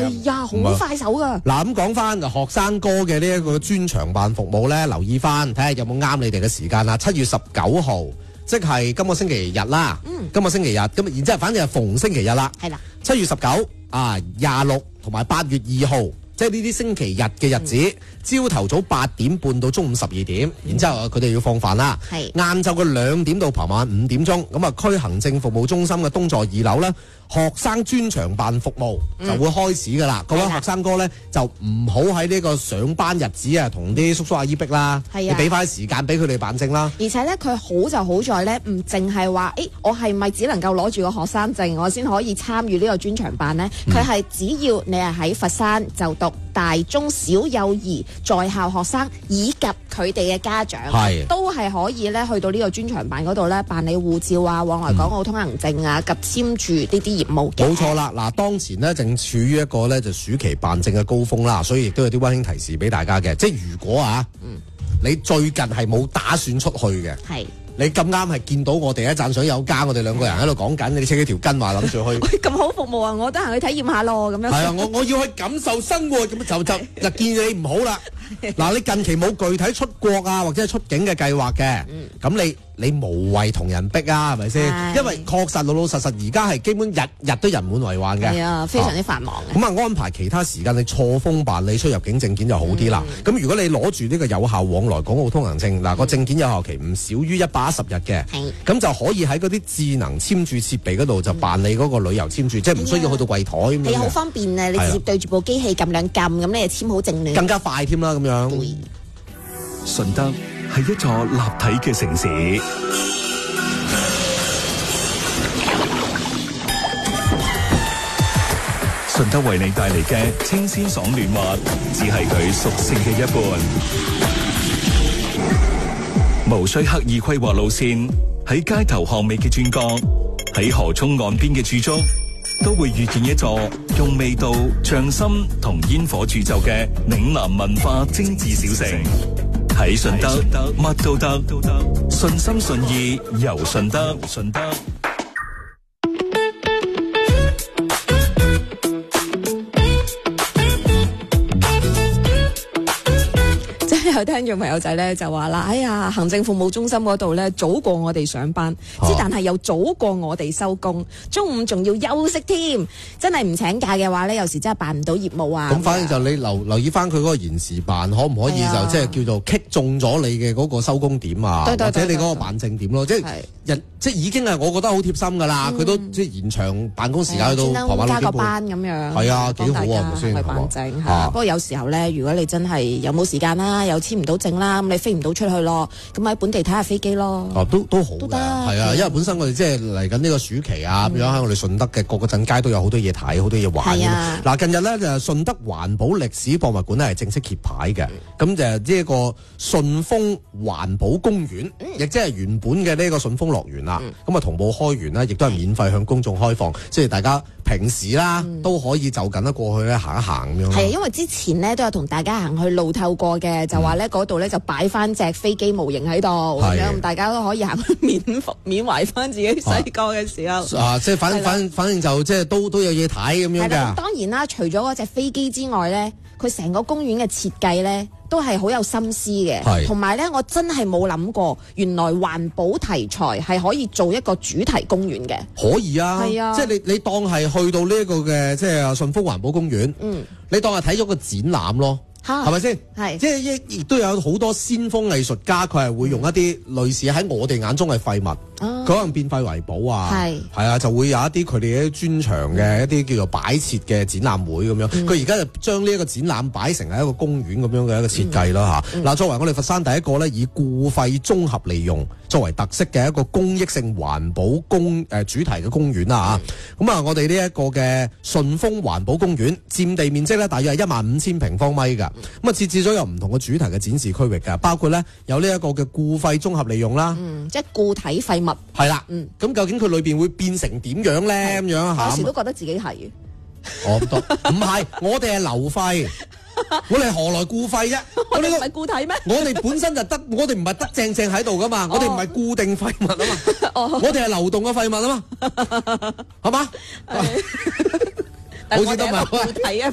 係呀，好快手噶。 嗱，咁講翻學生哥嘅呢一個專場辦服務咧，留意翻睇下有冇啱你哋嘅時間啦。7月19號，即係今個星期日啦。今個星期日，咁然之後反正係逢星期日啦。 係啦 ，7月19啊、26同埋8月2號。即係呢啲星期日嘅日子，朝頭早8點半到中午12點，然之後佢哋要放飯啦。 係晏晝嘅2點到傍晚5點鐘，咁啊區行政服務中心嘅東座2樓咧，學生專場辦服務就會開始㗎啦。各位學生哥咧就唔好喺呢個上班日子啊，同啲叔叔阿姨逼啦。你俾翻時間俾佢哋辦證啦。 而且咧，佢好就好在咧，唔淨係話，我係咪只能夠攞住個學生證，我先可以參與呢個專場辦呢？佢係只要你係喺佛山就讀大中小幼兒在校學生以及佢哋嘅家長，都係可以咧去到呢個專場辦嗰度咧辦理護照啊、往來港澳通行證啊及簽注呢啲業務嘅。 冇錯啦，嗱，當前呢正處於一個咧就暑期辦證嘅高峰啦，所以亦都有啲溫馨提示俾大家嘅，即係如果你最近係冇打算出去嘅，你咁啱係見到我哋一讚想有加，我哋兩個人喺度講緊，你扯幾條筋話諗住去， 咁好服務啊！我得閒去體驗下咯，咁樣。 係啊，我要去感受生活，咁就建議你唔好啦。嗱，你近期冇具體出國啊或者係出境嘅計劃嘅，咁你無謂同人逼啊，係咪先？因為確實老老實實而家係基本日日都人滿為患嘅， 係啊，非常之繁忙嘅。 咁啊，安排其他時間你錯峰辦理出入境證件就好啲啦。咁如果你攞住呢個有效往來港澳通行證，嗱個證件有效期唔少於110日嘅，咁就可以喺嗰啲智能簽注設備嗰度就辦理嗰個旅遊簽注，即係唔需要去到櫃台咁樣。 係好方便啊！你直接對住部機器撳兩撳，咁你就簽好證更加快添啦咁樣。 順德係一座立體嘅城市，順德為你帶嚟嘅清鮮爽暖滑，只係佢屬性嘅一半。無需刻意規劃路線，喺街頭巷尾嘅轉角，喺河涌岸邊嘅駐足，都會遇見一座用味道、匠心同煙火鑄就嘅嶺南文化精緻小城。喺順德，乜都得，順心順意遊順德。 有聽眾朋友仔咧就話啦，哎呀，行政服務中心嗰度咧早過我哋上班，但係又早過我哋收工，中午仲要休息添，真係唔請假嘅話咧，有時真係辦唔到業務啊。 咁反正就你留意翻佢嗰個延時辦，可唔可以就即係叫做擊中咗你嘅嗰個收工點啊，或者你嗰個辦證點咯，即係已經係我覺得好貼心噶啦，佢都即係延長辦公時間去到傍晚6點半， 加個班咁樣， 係啊，幾好啊，係咪先？ 去辦證嚇。不過有時候咧，如果你真係有冇時間啦，又簽唔到證啦，咁你飛唔到出去咯，咁喺本地睇下飛機咯。都好嘅，係啊，因為本身我哋即係嚟緊呢個暑期啊，咁樣喺我哋順德嘅各個鎮街都有好多嘢睇，好多嘢玩。嗱，近日咧就順德環保歷史博物館咧係正式揭牌嘅，咁就呢一個順豐環保公園，亦即係原本嘅呢個順豐樂園啦。咁啊同步開園啦，亦都係免費向公眾開放，即係大家平時啦都可以就近得過去咧行一行咁樣。係啊，因為之前咧都有同大家行去路透過嘅，就話咧嗰度咧就擺翻隻飛機模型喺度，咁樣大家都可以行去緬懷翻自己細個嘅時候。 即係反正就即係都有嘢睇咁樣㗎。 當然啦，除咗嗰隻飛機之外咧，佢成個公園嘅設計咧都係好有心思嘅，同埋咧我真係冇諗過，原來環保題材係可以做一個主題公園嘅。 可以啊，係啊，即係你當係去到呢一個嘅即係順豐環保公園，你當係睇咗個展覽咯。係咪先？係，即係亦都有好多先鋒藝術家，佢係會用一啲類似喺我哋眼中嘅廢物，佢可能變廢為寶啊。係啊，就會有一啲佢哋嘅專場嘅一啲叫做擺設嘅展覽會咁樣。佢而家就將呢一個展覽擺成係一個公園咁樣嘅一個設計啦嚇。嗱，作為我哋佛山第一個咧以固廢綜合利用作為特色嘅一個公益性環保主題嘅公園啦嚇。咁啊，我哋呢一個嘅順豐環保公園佔地面積咧大約係15000平方米㗎。咁啊，設置咗有唔同嘅主題嘅展示區域㗎，包括咧有呢一個嘅固廢綜合利用啦， 即係固體廢物。 係啦，咁究竟佢裏邊會變成點樣咧？咁樣嚇， 有時都覺得自己係嘅。 唔係，我哋係流廢，我哋何來固廢啫？ 我哋唔係固體咩？ 我哋本身就得，我哋唔係得正喺度噶嘛，我哋唔係固定廢物啊嘛，我哋係流動嘅廢物啊嘛，係嘛？好似都唔係固體啊！